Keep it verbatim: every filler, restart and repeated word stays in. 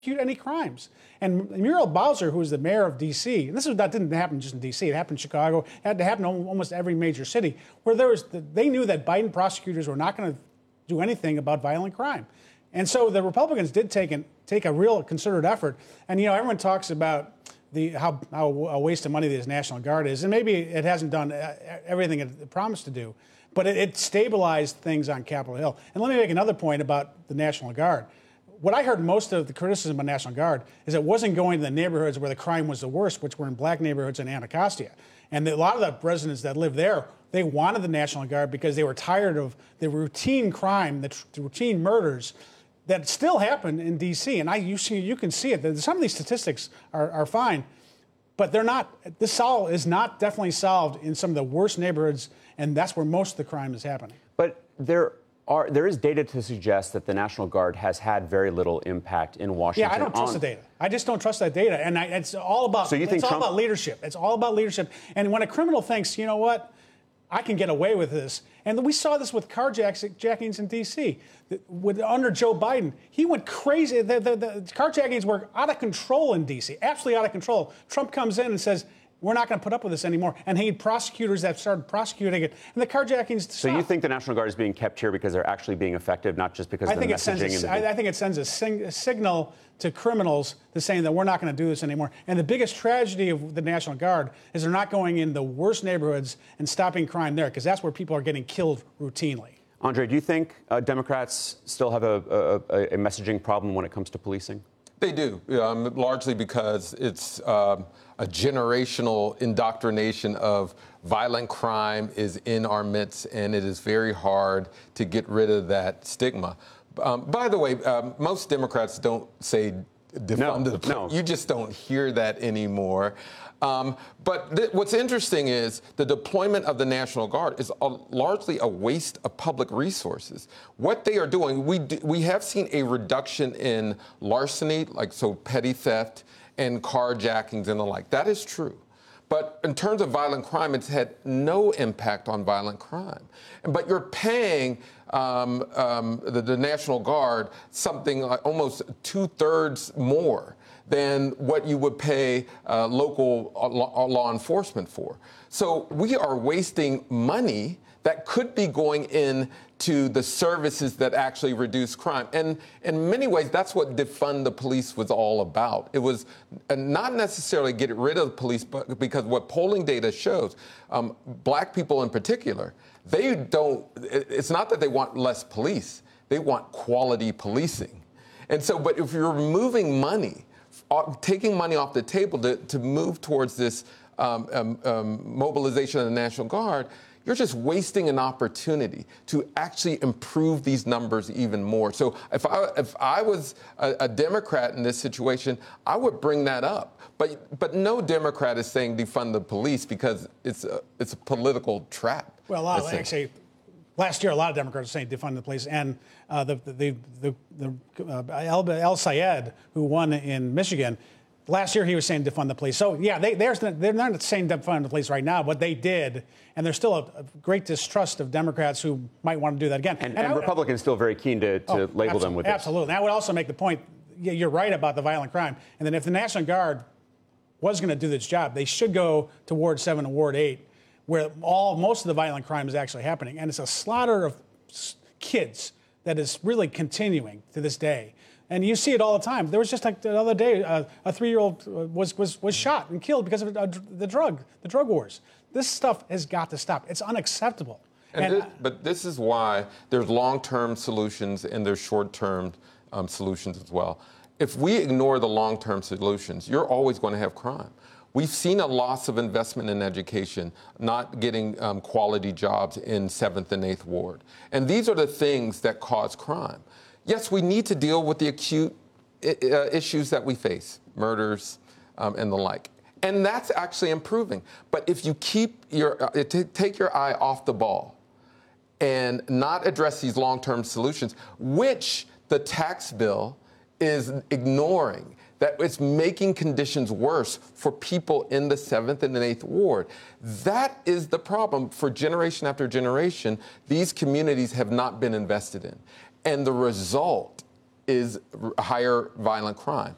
any crimes. And Muriel Bowser, who was the mayor of D C, and this is, that didn't happen just in D C, it happened in Chicago, it had to happen in almost every major city, where there was, they knew that Biden prosecutors were not going to do anything about violent crime. And so the Republicans did take, an, take a real concerted effort. And, you know, everyone talks about the how, how a waste of money this National Guard is, and maybe it hasn't done everything it promised to do, but it, it stabilized things on Capitol Hill. And let me make another point about the National Guard. What I heard most of the criticism of National Guard is it wasn't going to the neighborhoods where the crime was the worst, which were in black neighborhoods in Anacostia. And the, a lot of the residents that lived there, they wanted the National Guard because they were tired of the routine crime, the, tr- the routine murders that still happen in D C. And I, you, see, you can see it. Some of these statistics are, are fine, but they're not. This sol- is not definitely solved in some of the worst neighborhoods, and that's where most of the crime is happening. But there are there is data to suggest that the National Guard has had very little impact in Washington. Yeah, I don't trust on- the data. I just don't trust that data, and I, it's all about. So you think it's Trump- all about leadership. It's all about leadership. And when a criminal thinks, you know what, I can get away with this, and we saw this with carjackings in D C With under Joe Biden, he went crazy. The, the, the carjackings were out of control in D C, absolutely out of control. Trump comes in and says, we're not going to put up with this anymore. And he had prosecutors that started prosecuting it. And the carjackings stopped. So you think the National Guard is being kept here because they're actually being effective, not just because I of the think it messaging? sends a, and the... I, I think it sends a, sing, a signal to criminals to saying that we're not going to do this anymore. And the biggest tragedy of the National Guard is they're not going in the worst neighborhoods and stopping crime there, because that's where people are getting killed routinely. Andre, do you think uh, Democrats still have a, a, a messaging problem when it comes to policing? They do, um, largely because it's um, a generational indoctrination of violent crime is in our midst, and it is very hard to get rid of that stigma. Um, by the way, um, most Democrats don't say defund the police. No. You just don't hear that anymore. Um, but th- what's interesting is the deployment of the National Guard is a, largely a waste of public resources. What they are doing, we d- we have seen a reduction in larceny, like so petty theft and carjackings and the like. That is true. But in terms of violent crime, it's had no impact on violent crime. But you're paying um, um, the, the National Guard something like almost two-thirds more than what you would pay uh, local law, law enforcement for. So we are wasting money that could be going in to the services that actually reduce crime. And in many ways, that's what defund the police was all about. It was not necessarily get rid of the police, but because what polling data shows, um, black people in particular, they don't, it's not that they want less police, they want quality policing. And so, but if you're removing money, taking money off the table to, to move towards this um, um, um, mobilization of the National Guard, you're just wasting an opportunity to actually improve these numbers even more. So if I if I was a, a Democrat in this situation, I would bring that up. But but no Democrat is saying defund the police because it's a, it's a political trap. Well, uh, actually, last year a lot of Democrats were saying defund the police, and uh, the the the, the uh, El, El Sayed, who won in Michigan. Last year, he was saying defund the police. So, yeah, they, they're, they're not saying defund the police right now, but they did. And there's still a, a great distrust of Democrats who might want to do that again. And, and, and I, Republicans still very keen to, to oh, label them with this. Absolutely. And I would also make the point, yeah, you're right about the violent crime. And then if the National Guard was going to do this job, they should go to Ward seven and Ward eight, where all most of the violent crime is actually happening. And it's a slaughter of kids that is really continuing to this day. And you see it all the time. There was just like the other day, uh, a three-year-old was, was was shot and killed because of uh, the drug, the drug wars. This stuff has got to stop. It's unacceptable. And and this, but this is why there's long-term solutions and there's short-term um, solutions as well. If we ignore the long-term solutions, you're always going to have crime. We've seen a loss of investment in education, not getting um, quality jobs in seventh and eighth Ward. And these are the things that cause crime. Yes, we need to deal with the acute uh, issues that we face, murders um, and the like. And that's actually improving. But if you keep your, uh, t- take your eye off the ball and not address these long-term solutions, which the tax bill is ignoring, that it's making conditions worse for people in the seventh and the eighth Ward. That is the problem. For generation after generation, these communities have not been invested in. And the result is higher violent crime.